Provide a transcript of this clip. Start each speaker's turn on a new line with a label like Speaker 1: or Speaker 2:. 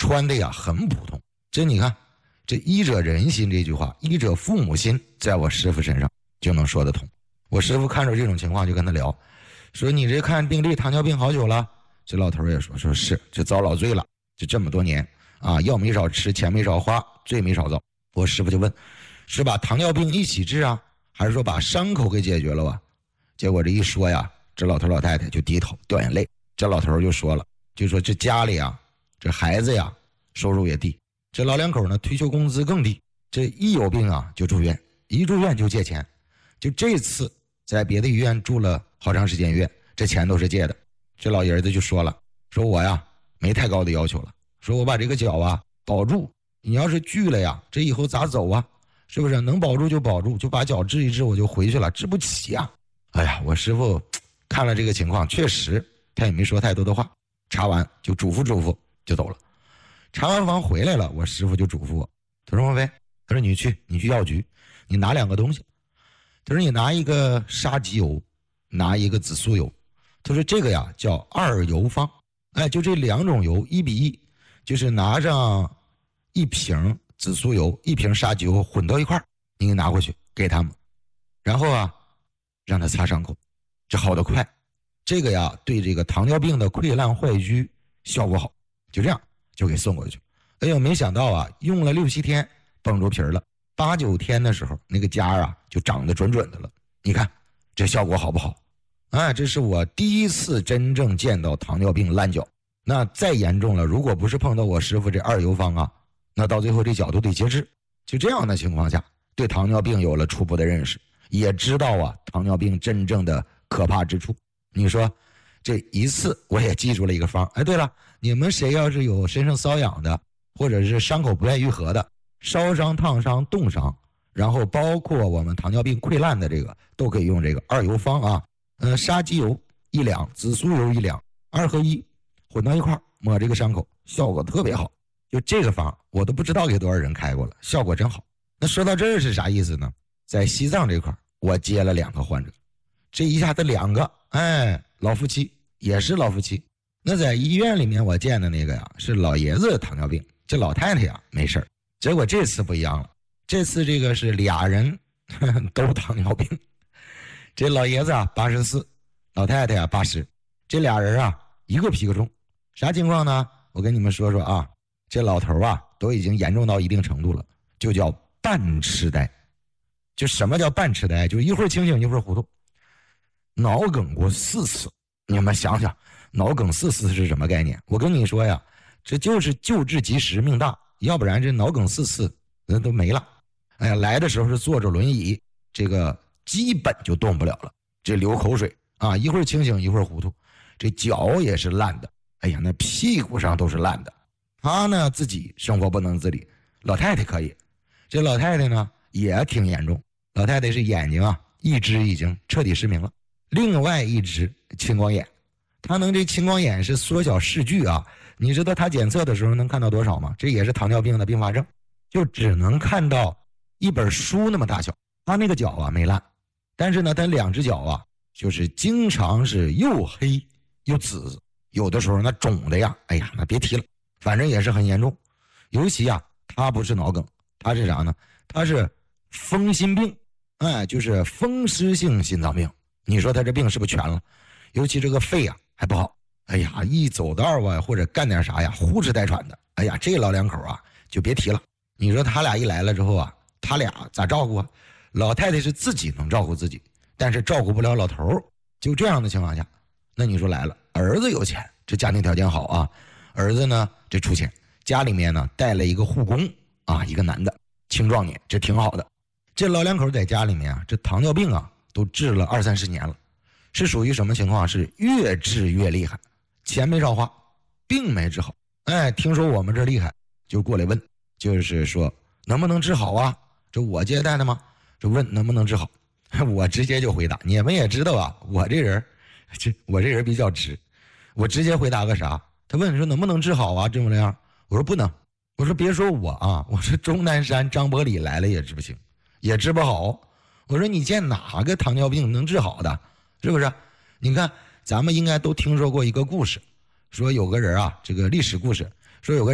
Speaker 1: 穿的呀很普通。这你看，这医者仁心这句话，医者父母心，在我师傅身上就能说得通。我师傅看着这种情况就跟他聊，说你这看病历糖尿病好久了？这老头也说是，这遭老罪了，这么多年啊，药没少吃，钱没少花，罪没少遭。我师傅就问，是把糖尿病一起治啊，还是说把伤口给解决了啊？结果这一说呀，这老头老太太就低头掉眼泪。这老头就说了，就说这家里啊，这孩子呀收入也低，这老两口呢退休工资更低，这一有病啊就住院，一住院就借钱。就这次在别的医院住了好长时间院，这钱都是借的。这老爷子就说了，说我呀没太高的要求了，说我把这个脚啊保住，你要是锯了呀，这以后咋走啊？是不是能保住就保住，就把脚治一治我就回去了，治不起呀。哎呀，我师傅看了这个情况，确实他也没说太多的话，查完就嘱咐就走了。查完房回来了，我师傅就嘱咐我，他说王飞，他说你去药局，你拿2个东西，他说你拿一个沙棘油，拿一个紫苏油，他说这个呀叫2油方，哎，就这2种油1比1，就是拿上1瓶紫苏油1瓶沙棘油混到一块，你拿过去给他们，然后啊让他擦伤口，这好得快。这个呀对这个糖尿病的溃烂坏疽效果好，就这样就给送过去。哎呦，没想到啊，用了6、7天绷住皮了，8、9天的时候那个痂啊就长得准的了。你看这效果好不好？哎，这是我第一次真正见到糖尿病烂脚。那再严重了，如果不是碰到我师傅这2油方啊，那到最后这脚都得截肢。就这样的情况下，对糖尿病有了初步的认识，也知道啊糖尿病真正的可怕之处。你说这一次我也记住了一个方。哎，对了，你们谁要是有身上瘙痒的，或者是伤口不愿愈合的，烧伤、烫伤、冻伤，然后包括我们糖尿病溃烂的这个，都可以用这个2油方啊。沙棘油1两，紫苏油1两，2合1混到一块抹这个伤口，效果特别好。就这个方我都不知道给多少人开过了，效果真好。那说到这儿是啥意思呢？在西藏这块我接了2个患者，这一下子2个，哎，老夫妻，也是老夫妻。那在医院里面我见的那个呀是老爷子糖尿病，这老太太呀没事儿。结果这次不一样了，这次这个是俩人都糖尿病。这老爷子啊84，老太太啊80，这俩人啊一个皮个重。啥情况呢？我跟你们说说啊，这老头啊都已经严重到一定程度了，就叫半痴呆。就什么叫半痴呆？就一会儿清醒一会儿糊涂。脑梗过4次，你们想想，脑梗4次是什么概念？我跟你说呀，这就是救治及时命大，要不然这脑梗4次人都没了。哎呀，来的时候是坐着轮椅，这个基本就动不了了，这流口水啊，一会儿清醒一会儿糊涂，这脚也是烂的，哎呀，那屁股上都是烂的。他呢自己生活不能自理，老太太可以，这老太太呢也挺严重，老太太是眼睛啊一只已经彻底失明了，另外一只青光眼。他能这青光眼是缩小视距啊，你知道他检测的时候能看到多少吗？这也是糖尿病的并发症，就只能看到一本书那么大小。他那个脚啊没烂，但是呢他2只脚啊就是经常是又黑又紫，有的时候那肿的呀，哎呀那别提了，反正也是很严重。尤其啊他不是脑梗，他是啥呢？他是风心病，哎，就是风湿性心脏病。你说他这病是不是全了？尤其这个肺啊还不好，哎呀一走道啊或者干点啥呀呼哧带喘的，哎呀这老两口啊就别提了。你说他俩一来了之后啊，他俩咋照顾啊？老太太是自己能照顾自己，但是照顾不了老头。就这样的情况下，那你说来了，儿子有钱，这家庭条件好啊，儿子呢这出钱，家里面呢带了一个护工啊，一个男的青壮年，这挺好的。这老两口在家里面啊，这糖尿病啊都治了20、30年了，是属于什么情况？是越治越厉害，钱没少花，病没治好。哎，听说我们这厉害，就过来问，就是说能不能治好啊？这我接待的吗？这问能不能治好，我直接就回答。你们也知道啊，我这人比较直，我直接回答个啥？他问说能不能治好啊？这么样，我说不能。我说别说我啊，我说钟南山、张伯礼来了也治不行，也治不好。我说你见哪个糖尿病能治好的？是不是？你看咱们应该都听说过一个故事，说有个人啊，这个历史故事，说有个人